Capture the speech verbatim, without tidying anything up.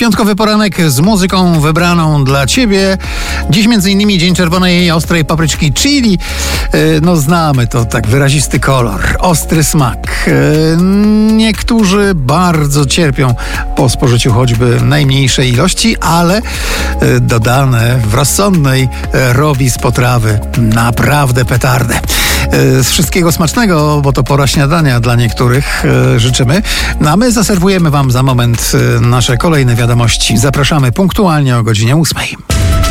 Piątkowy poranek z muzyką wybraną dla Ciebie. Dziś między innymi Dzień Czerwonej Ostrej Papryczki Chili. No znamy to, tak wyrazisty kolor, ostry smak. Niektórzy bardzo cierpią po spożyciu choćby najmniejszej ilości, ale dodane w rozsądnej robi z potrawy naprawdę petardę. Z wszystkiego smacznego, bo to pora śniadania dla niektórych, życzymy. No a my zaserwujemy Wam za moment nasze kolejne wiadomości. Zapraszamy punktualnie o godzinie ósmej.